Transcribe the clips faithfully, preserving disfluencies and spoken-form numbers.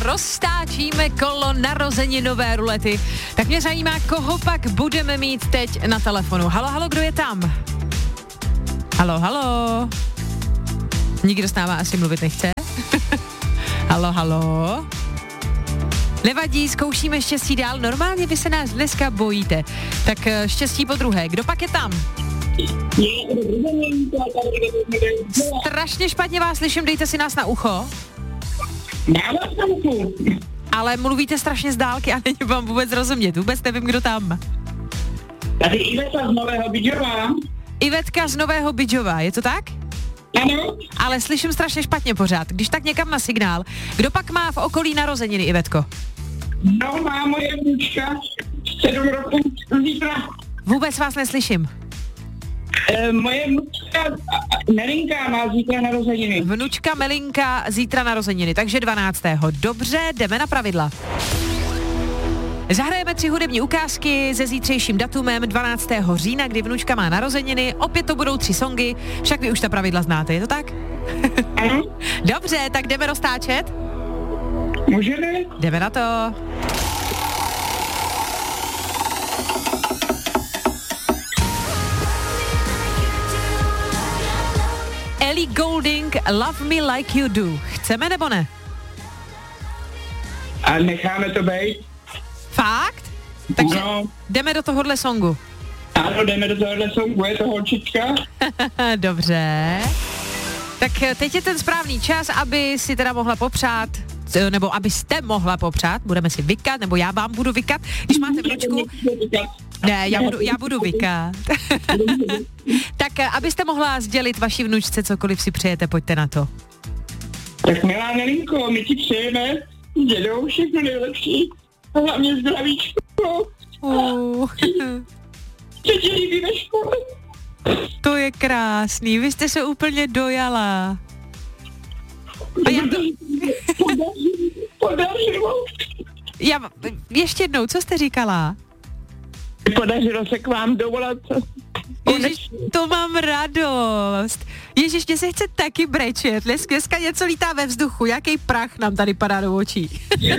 roztáčíme kolo narozeninové rulety. Tak mě zajímá, koho pak budeme mít teď na telefonu. Halo, halo, kdo je tam? Halo, halo. Nikdo s náma asi mluvit nechce. Halo, halo. Nevadí, zkoušíme štěstí dál. Normálně vy se nás dneska bojíte. Tak štěstí po druhé. Kdo pak je tam? Strašně špatně vás slyším, dejte si nás na ucho. Ale mluvíte strašně z dálky a není vám vůbec rozumět. Vůbec nevím, kdo tam. Tady Iveta z Nového Bydžova. Ivetka z Nového Bydžova, je to tak? Ano. Ale slyším strašně špatně pořád. Když tak někam na signál. Kdo pak má v okolí narozeniny, Ivetko? No, má moje vnučka, sedm roků zítra. Vůbec vás neslyším. E, moje vnučka Melinka má zítra narozeniny. Vnučka Melinka zítra narozeniny, takže dvanáctého Dobře, jdeme na pravidla. Zahrajeme tři hudební ukázky se zítřejším datumem dvanáctého října, kdy vnučka má narozeniny. Opět to budou tři songy, však vy už ta pravidla znáte, je to tak? Ano. Dobře, tak jdeme roztáčet? Můžeme? Jdeme na to. Ellie Goulding, Love Me Like You Do. Chceme nebo ne? A necháme to být. Fakt? Takže no. Jdeme do tohohle songu. Ano, jdeme do tohohle songu, je to holčička. Dobře. Tak teď je ten správný čas, aby si teda mohla popřát, nebo abyste mohla popřát, budeme si vykat, nebo já vám budu vykat, když máte vnučku. Ne, já budu, já budu vykat. Tak abyste mohla sdělit vaší vnučce cokoliv si přejete, pojďte na to. Tak milá Nelinko, my ti přejeme, dědou všechno nejlepší, a hlavně zdravíčko. Uh. Co ti líbí ve škole? To je krásný, vy jste se úplně dojala. A já to... Podařilo. Já, ještě jednou, co jste říkala? Podařilo se k vám dovolat. Ježiš, to mám radost. Ježiš, mě se chce taky brečet. Dneska něco lítá ve vzduchu. Jaký prach nám tady padá do očí.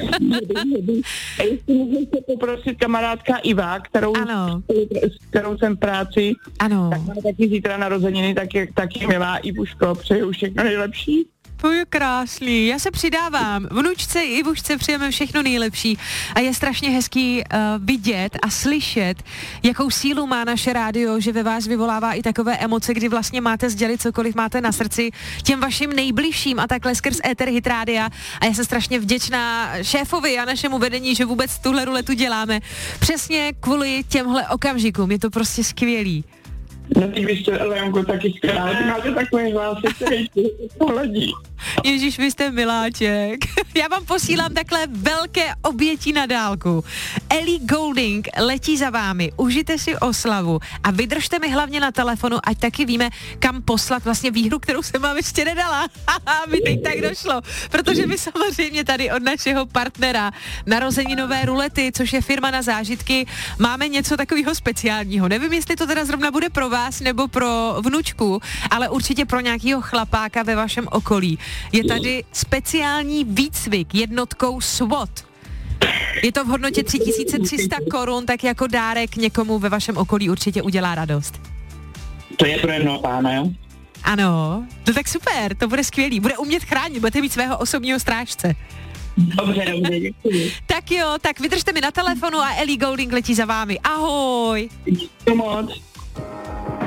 A jestli můžu se poprosit kamarádka Iva, kterou, ano. s kterou jsem práci, ano. Tak má taky zítra narozeniny, tak je taky milá Ivuško, přeju všechno nejlepší. To je krásný, já se přidávám. Vnučce i Ivušce přejeme všechno nejlepší a je strašně hezký uh, vidět a slyšet, jakou sílu má naše rádio, že ve vás vyvolává i takové emoce, kdy vlastně máte sdělit cokoliv máte na srdci těm vašim nejbližším a takhle skrz éter Hit Rádia. A já jsem strašně vděčná šéfovi a našemu vedení, že vůbec tuhle ruletu děláme. Přesně kvůli těmhle okamžikům, je to prostě skvělý. No, vy jste, Leonko, taky skvělá, máte takový hlas, který pohledí. Ježíš, vy jste miláček. Já vám posílám takhle velké obětí na dálku. Ellie Goulding letí za vámi, užijte si oslavu a vydržte mi hlavně na telefonu, ať taky víme, kam poslat vlastně výhru, kterou jsem vám ještě nedala. Haha, mi teď tak došlo, protože my samozřejmě tady od našeho partnera narozeninové rulety, což je firma na zážitky, máme něco takového speciálního. Nevím, jestli to teda zrovna bude pro vás nebo pro vnučku, ale určitě pro nějakého chlapáka ve vašem okolí. Je tady speciální výcvik jednotkou SWAT. Je to v hodnotě tři tisíce tři sta korun, tak jako dárek někomu ve vašem okolí určitě udělá radost. To je pro jednoho pána, jo? Ano, no tak super, to bude skvělý. Bude umět chránit, budete mít svého osobního strážce. Dobře, dobře, děkuji. Tak jo, tak vydržte mi na telefonu a Ellie Goulding letí za vámi. Ahoj. Děkuji moc.